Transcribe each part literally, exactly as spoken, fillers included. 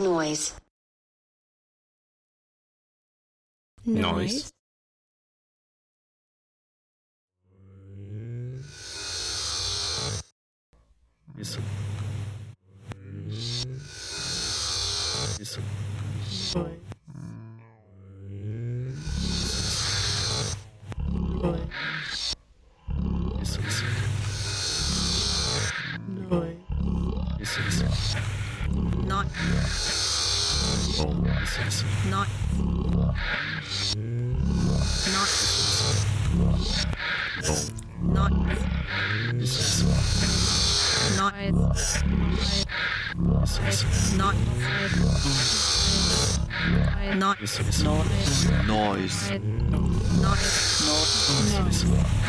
Noise. Noise. Isso. Isso. Isso, isso. Isso, isso. Not. Isso, isso. Not. Not. Not. Isso, isso. Not. Isso, isso. Not. Not. Isso, isso. Noise. Not. Isso, isso.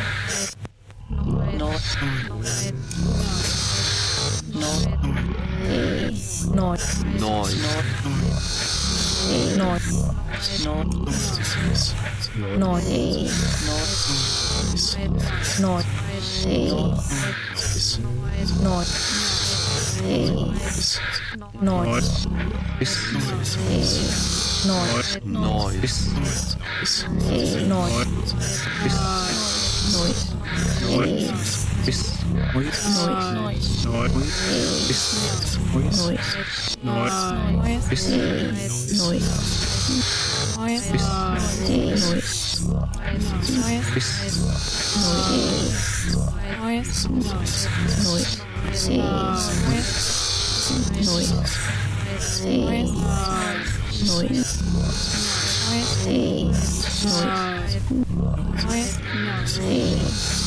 Noise. Noise. Noise. Isso, isso. Noise. Isso. Noise. Isso. Noise. Isso. Noise. Isso. Noise. Noise. Isso. Noise. Noise. Isso. Noise. Isso. Noise. Noise. Isso. Noise. Noise. Noise.